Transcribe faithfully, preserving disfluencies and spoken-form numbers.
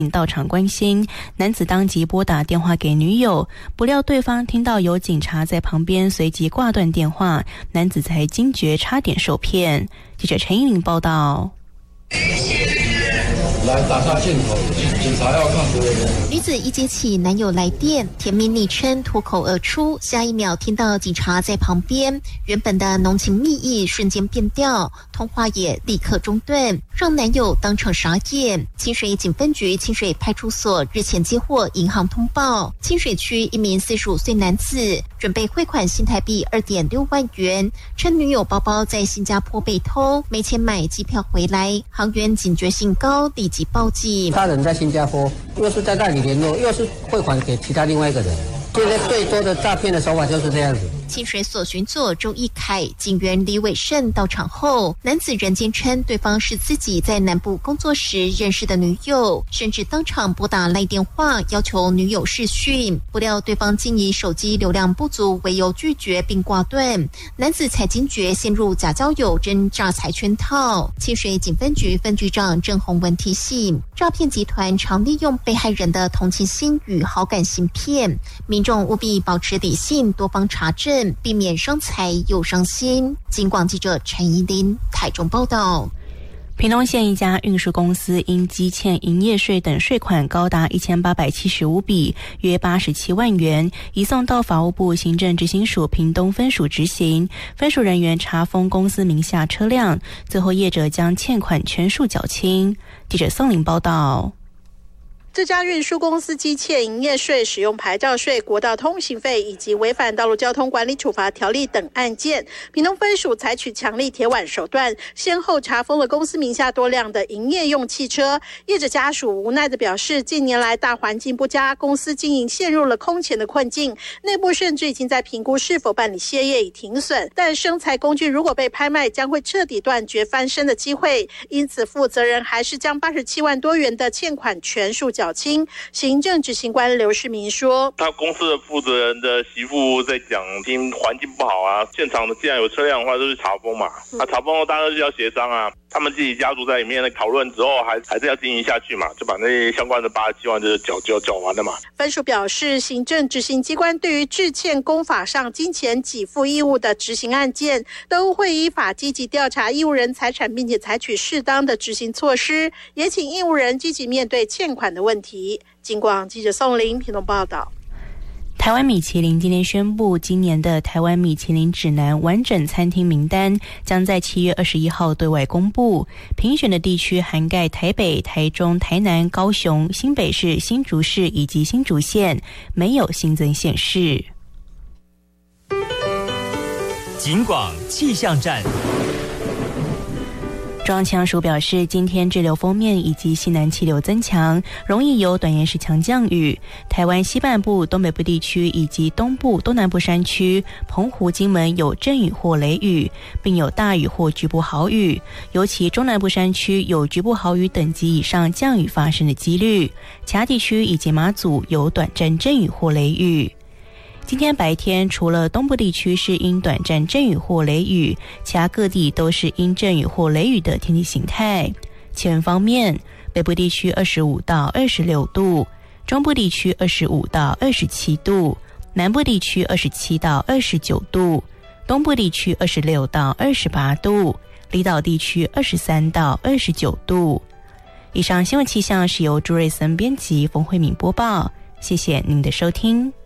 到场关心，男子当即拨打电话给女友，不料对方听到有警察在旁边，随即挂断电话，男子才惊觉差点受骗。记者陈依玲报道。 来打下镜头，警察要看多人。 女子一接起男友来电，甜蜜昵称脱口而出，下一秒听到警察在旁边，原本的浓情蜜意瞬间变调，通话也立刻中断，让男友当场傻眼。清水警分局清水派出所日前接获银行通报，清水区一名四十五岁男子准备汇款新台币二点六万元，称女友包包在新加坡被偷，没钱买机票回来，行员警觉性高，立即报警。 他人在新加坡，又是在那里联络，又是汇款给其他另外一个人。现在最多的诈骗的手法就是这样子。 清水所巡佐周义凯、警员李伟胜到场后，男子仍坚称对方是自己在南部工作时认识的女友，甚至当场拨打赖电话要求女友视讯，不料对方竟以手机流量不足为由拒绝并挂断，男子才惊觉陷入假交友真诈财圈套。清水警分局分局长郑宏文提醒，诈骗集团常利用被害人的同情心与好感行骗，民众务必保持理性，多方查证，避免伤财又伤心。警广记者陈怡琳台中报道。 屏东县一家运输公司因积欠营业税等税款高达一千八百七十五笔，约八十七万元，移送到法务部行政执行署屏东分署执行。分署人员查封公司名下车辆，最后业者将欠款全数缴清。记者宋玲报道。 这家运输公司积欠营业税、使用牌照税、国道通行费以及违反道路交通管理处罚条例等案件，屏东分署采取强力铁腕手段，先后查封了公司名下多辆的营业用汽车。业者家属无奈地表示，近年来大环境不佳，公司经营陷入了空前的困境，内部甚至已经在评估是否办理歇业以停损，但生财工具如果被拍卖，将会彻底断绝翻身的机会，因此负责人还是将八十七万多元的欠款全数缴清。行政执行官刘世明说， 他公司的负责人的媳妇在讲，听环境不好啊，现场的既然有车辆的话，就是查封嘛，那、嗯啊、查封后大家就是要协商啊，他们自己家族在里面的讨论之后，还还是要经营下去嘛，就把那些相关的八十七万就是缴缴缴完了嘛。 分署表示，行政执行机关对于致欠公法上金钱给付义务的执行案件，都会依法积极调查义务人财产，并且采取适当的执行措施，也请义务人积极面对欠款的问题。警广记者宋玲屏东报道。 台湾米其林今天宣布，今年的台湾米其林指南完整餐厅名单将在七月二十一号对外公布。评选的地区涵盖台北、台中、台南、高雄、新北市、新竹市以及新竹县，没有新增县市。 警广气象站。 中央气象署表示，今天滞留锋面以及西南气流增强，容易有短延时强降雨。台湾西半部、东北部地区以及东部、东南部山区、澎湖、金门有阵雨或雷雨，并有大雨或局部豪雨。尤其中南部山区有局部豪雨等级以上降雨发生的几率。其他地区以及马祖有短暂阵雨或雷雨。今天白天，除了东部地区是因短暂阵雨或雷雨，其他各地都是因阵雨或雷雨的天气形态。气温方面，北部地区二十五到二十六度，中部地区二十五到二十七度，南部地区二十七到二十九度，东部地区二十六到二十八度，离岛地区二十三到二十九度。以上新闻气象是由朱瑞森编辑，冯慧敏播报。谢谢您的收听。